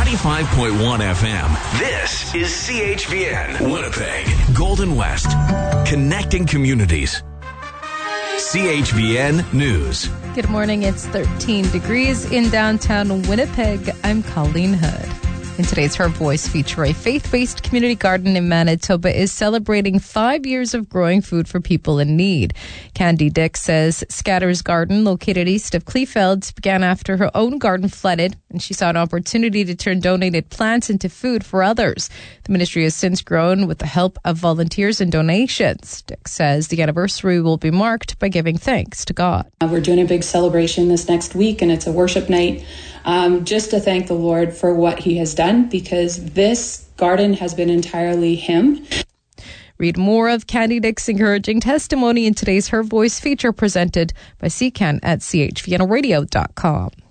95.1 FM. This is CHVN, Winnipeg, Golden West, connecting communities. CHVN News. Good morning. It's 13 degrees in downtown Winnipeg. I'm Colleen Hood. In today's Her Voice feature, a faith-based community garden in Manitoba is celebrating 5 years of growing food for people in need. Candy Dix says Scatter's Garden, located east of Kleefeld, began after her own garden flooded, and she saw an opportunity to turn donated plants into food for others. The ministry has since grown with the help of volunteers and donations. Dix says the anniversary will be marked by giving thanks to God. We're doing a big celebration this next week, and it's a worship night just to thank the Lord for what he has done, because this garden has been entirely him. Read more of Candy Dix's encouraging testimony in today's Her Voice feature presented by CCAN at chvnradio.com.